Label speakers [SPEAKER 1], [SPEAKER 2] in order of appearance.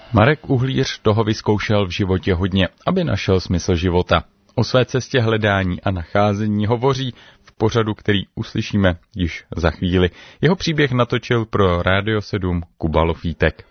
[SPEAKER 1] Marek Uhlíř toho vyzkoušel v životě hodně, aby našel smysl života. O své cestě hledání a nacházení hovoří v pořadu, který uslyšíme již za chvíli. Jeho příběh natočil pro Rádio 7 Kuba Lofítek.